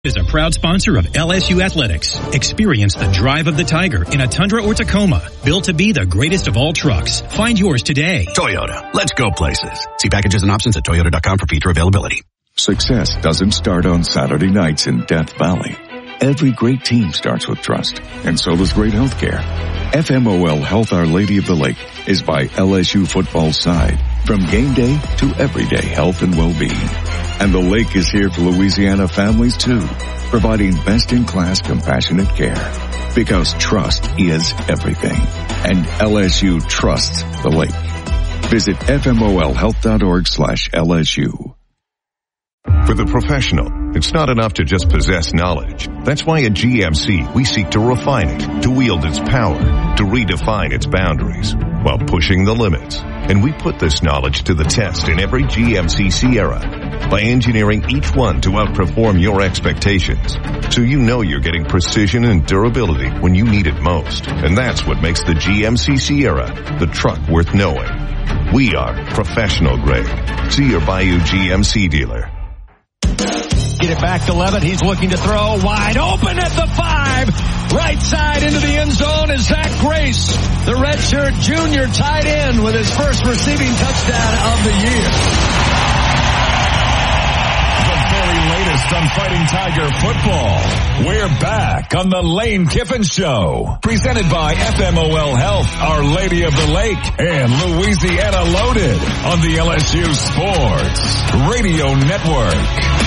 Is a proud sponsor of LSU Athletics. Experience the drive of the Tiger in a Tundra or Tacoma. Built to be the greatest of all trucks. Find yours today. Toyota. Let's go places. See packages and options at toyota.com for feature availability. Success doesn't start on Saturday nights in Death Valley. Every great team starts with trust, and so does great healthcare. FMOL Health Our Lady of the Lake is by LSU football's side, from game day to everyday health and well-being. And the lake is here for Louisiana families too, providing best-in-class compassionate care. Because trust is everything. And LSU trusts the lake. Visit fmolhealth.org/LSU. For the professional, it's not enough to just possess knowledge. That's why at GMC, we seek to refine it, to wield its power, to redefine its boundaries, while pushing the limits. And we put this knowledge to the test in every GMC Sierra by engineering each one to outperform your expectations. So you know you're getting precision and durability when you need it most. And that's what makes the GMC Sierra the truck worth knowing. We are professional grade. See your Bayou GMC dealer. Get it back to Levitt. He's looking to throw wide open at the 5. Right side into the end zone is Zach Grace, the redshirt junior tight end with his first receiving touchdown of the year. The very latest on Fighting Tiger football. We're back on the Lane Kiffin Show. Presented by FMOL Health, Our Lady of the Lake, and Louisiana Loaded on the LSU Sports Radio Network.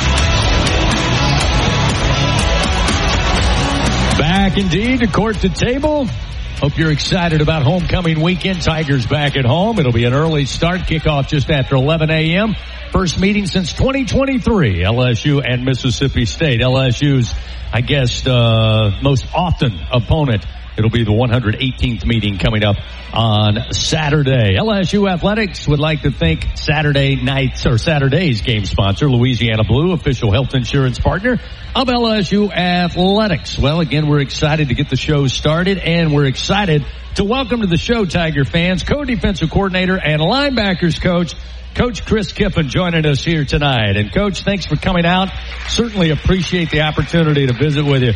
Back indeed to court to table. Hope you're excited about homecoming weekend. Tigers back at home. It'll be an early start. Kickoff just after 11 a.m. First meeting since 2023. LSU and Mississippi State. LSU's, I guess, most often opponent. It'll be the 118th meeting coming up on Saturday. LSU Athletics would like to thank Saturday's game sponsor, Louisiana Blue, official health insurance partner of LSU Athletics. Well, again, we're excited to get the show started, and we're excited to welcome to the show, Tiger fans, co-defensive coordinator and linebackers coach, Coach Chris Kiffin, joining us here tonight. And Coach, thanks for coming out. Certainly appreciate the opportunity to visit with you.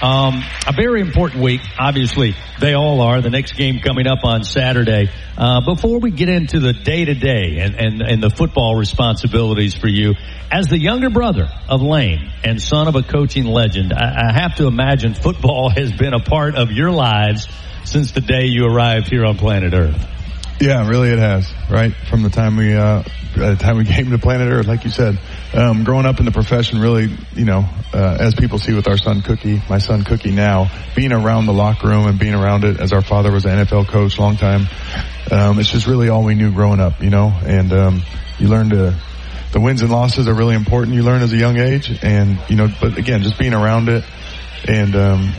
A very important week, obviously. They all are. The next game coming up on Saturday. Before we get into the day-to-day and the football responsibilities for you, as the younger brother of Lane and son of a coaching legend, I have to imagine football has been a part of your lives since the day you arrived here on planet Earth. Yeah, really it has, right? From the time we came to planet Earth, like you said, growing up in the profession, really, as people see with our son Cookie, my son Cookie now, being around the locker room and being around it, as our father was an NFL coach a long time, it's just really all we knew growing up, and you learn the wins and losses are really important. You learn as a young age, and, but again, just being around it, and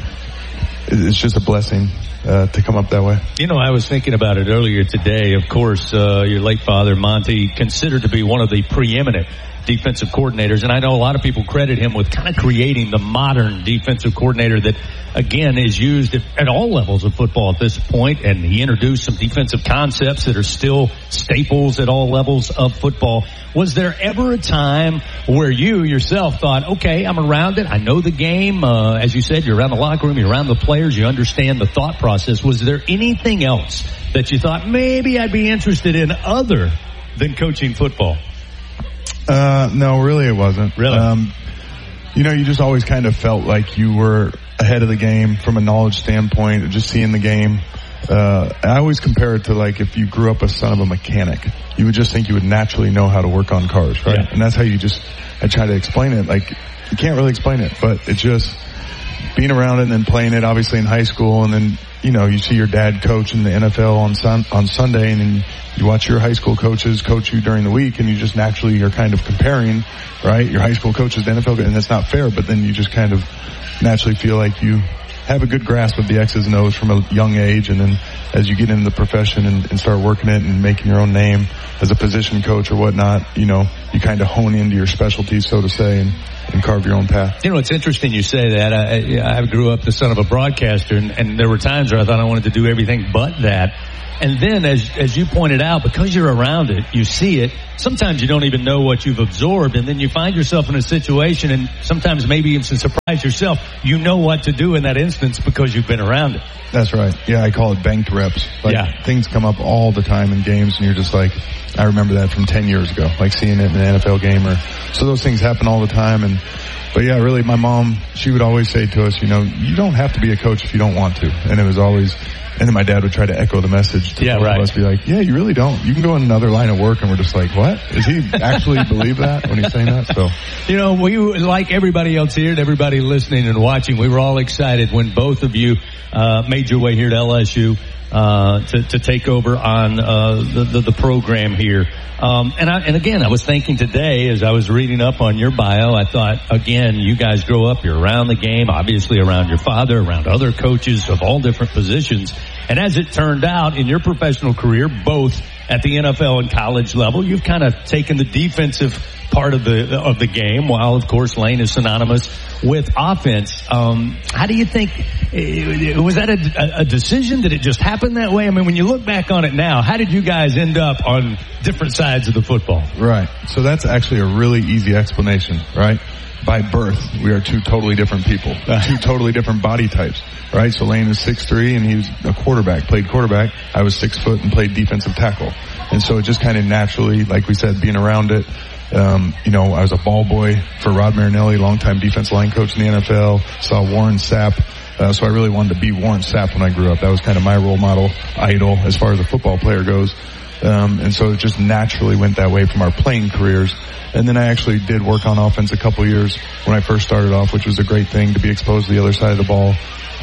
it's just a blessing. To come up that way. I was thinking about it earlier today. Of course, your late father, Monty, considered to be one of the preeminent defensive coordinators, and I know a lot of people credit him with kind of creating the modern defensive coordinator that, again, is used at all levels of football at this point, and he introduced some defensive concepts that are still staples at all levels of football. Was there ever a time where you yourself thought, okay, I'm around it, I know the game, as you said, you're around the locker room, you're around the players, you understand the thought process. Was there anything else that you thought maybe I'd be interested in other than coaching football? No, really it wasn't. Really? You just always kind of felt like you were ahead of the game from a knowledge standpoint, just seeing the game. I always compare it to like if you grew up a son of a mechanic, you would just think you would naturally know how to work on cars, right? Yeah. And that's how I try to explain it. Like, you can't really explain it, but it's just being around it and then playing it obviously in high school, and then, you see your dad coach in the NFL on Sunday, and then you watch your high school coaches coach you during the week, and you just naturally are kind of comparing, right? Your high school coaches to NFL, and that's not fair, but then you just kind of naturally feel like you have a good grasp of the X's and O's from a young age, and then as you get into the profession and start working it and making your own name as a position coach or whatnot, you kind of hone into your specialties, so to say, and carve your own path. It's interesting you say that. I grew up the son of a broadcaster, and there were times where I thought I wanted to do everything but that. And then, as you pointed out, because you're around it, you see it, sometimes you don't even know what you've absorbed, and then you find yourself in a situation, and sometimes maybe even to surprise yourself, you know what to do in that instance because you've been around it. That's right. Yeah, I call it banked reps. Things come up all the time in games, and you're just like, I remember that from 10 years ago, like seeing it in an NFL game. So those things happen all the time. But yeah, really, my mom, she would always say to us, you don't have to be a coach if you don't want to. And it was always, and then my dad would try to echo the message to both of us, be like, yeah, you really don't. You can go in another line of work, and we're just like, what? Does he actually believe that when he's saying that? So, we, like everybody else here and everybody listening and watching, we were all excited when both of you made your way here to LSU to take over on the program here. And again, I was thinking today as I was reading up on your bio, I thought, again, you guys grow up, you're around the game, obviously around your father, around other coaches of all different positions. And as it turned out in your professional career, both at the NFL and college level, you've kind of taken the defensive part of the game, while of course Lane is synonymous with offense. How do you think, was that a decision? Did it just happen that way? I mean, when you look back on it now, how did you guys end up on different sides of the football? Right. So that's actually a really easy explanation, right? By birth, we are two totally different people, two totally different body types, right? So Lane is 6'3", and he was a quarterback, played quarterback. I was 6 foot and played defensive tackle. And so it just kind of naturally, like we said, being around it, I was a ball boy for Rod Marinelli, longtime defense line coach in the NFL, saw Warren Sapp. So I really wanted to be Warren Sapp when I grew up. That was kind of my role model, idol, as far as a football player goes. And so it just naturally went that way from our playing careers. And then I actually did work on offense a couple years when I first started off, which was a great thing to be exposed to the other side of the ball.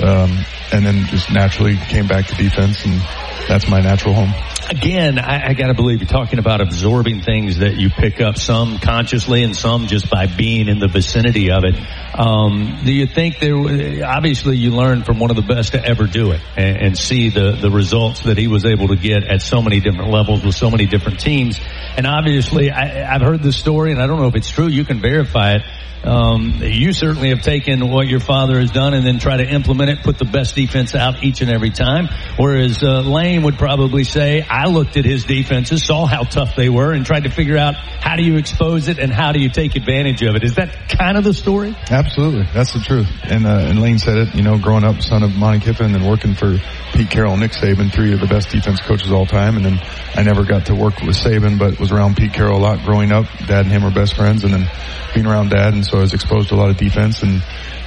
And then just naturally came back to defense, and that's my natural home. Again, I gotta believe you're talking about absorbing things that you pick up, some consciously and some just by being in the vicinity of it. Do you think obviously you learned from one of the best to ever do it and see the results that he was able to get at so many different levels with so many different teams. And obviously I've heard this story, and I don't know if it's true, you can verify it. You certainly have taken what your father has done and then try to implement it, put the best defense out each and every time. Whereas Lane would probably say, I looked at his defenses, saw how tough they were, and tried to figure out how do you expose it and how do you take advantage of it. Is that kind of the story? Absolutely. That's the truth. And Lane said it, growing up, son of Monty Kiffin and working for Pete Carroll and Nick Saban, three of the best defense coaches of all time. And then I never got to work with Saban, but was around Pete Carroll a lot growing up. Dad and him were best friends, and then being around Dad, and so I was exposed to a lot of defense, and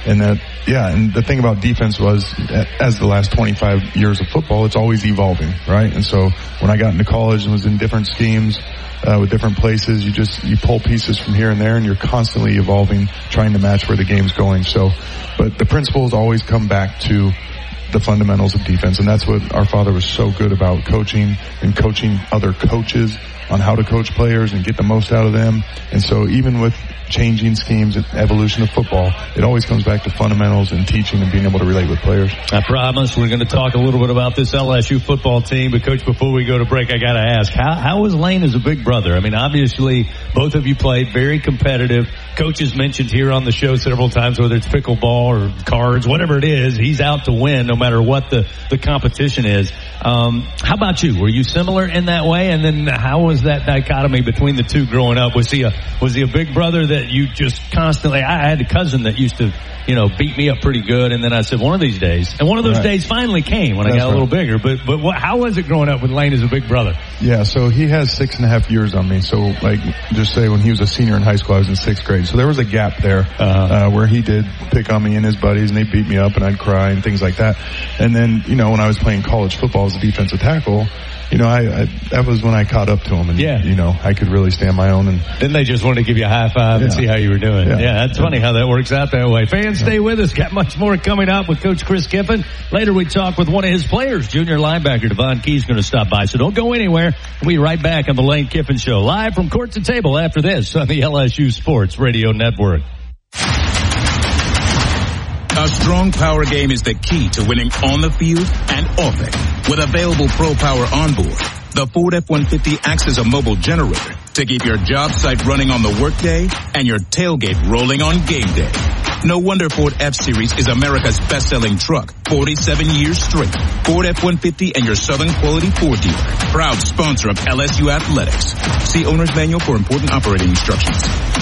the thing about defense was, as the last 25 years of football, it's always evolving, right? And so when I got into college and was in different schemes, with different places, you pull pieces from here and there, and you're constantly evolving, trying to match where the game's going. So, but the principles always come back to the fundamentals of defense, and that's what our father was so good about, coaching and coaching other coaches on how to coach players and get the most out of them. And so even with changing schemes and evolution of football, it always comes back to fundamentals and teaching and being able to relate with players. I promise we're going to talk a little bit about this LSU football team, but Coach, before we go to break, I got to ask, how was Lane as a big brother? I mean, obviously both of you played, very competitive. Coach has mentioned here on the show several times, whether it's pickleball or cards, whatever it is, he's out to win no matter what the competition is. How about you? Were you similar in that way? And then how was that dichotomy between the two growing up? Was he a big brother that you just constantly, I had a cousin that used to, beat me up pretty good, and then I said one of these days, and one of those days finally came when I got a little bigger. But how was it growing up with Lane as a big brother? Yeah, so he has 6.5 years on me. So just say when he was a senior in high school, I was in 6th grade. So there was a gap there, where he did pick on me and his buddies, and they beat me up and I'd cry and things like that. And then, when I was playing college football as a defensive tackle, that was when I caught up to him, and I could really stand my own. And then they just wanted to give you a high five and see how you were doing. Yeah, that's funny how that works out that way. Fans, stay with us. Got much more coming up with Coach Chris Kiffin. Later we talk with one of his players, junior linebacker Devon Key's going to stop by. So don't go anywhere. We'll be right back on the Lane Kiffin Show, live from Court to Table after this on the LSU Sports Radio Network. A strong power game is the key to winning on the field and off it. With available Pro Power onboard, the Ford F-150 acts as a mobile generator to keep your job site running on the workday and your tailgate rolling on game day. No wonder Ford F-Series is America's best-selling truck 47 years straight. Ford F-150 and your Southern Quality Ford dealer. Proud sponsor of LSU Athletics. See Owner's Manual for important operating instructions.